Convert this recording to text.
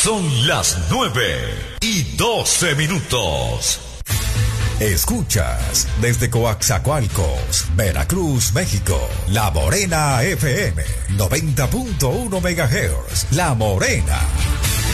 Son las 9:12. Escuchas desde Coaxacualcos, Veracruz, México, La Morena FM, 90.1 MHz, La Morena.